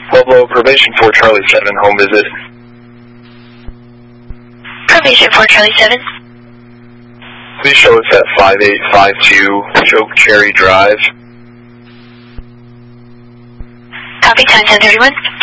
Pueblo, probation for Charlie 7, home visit. Probation for Charlie 7. Please show us at 5852 Choke Cherry Drive. Copy, time 10:31.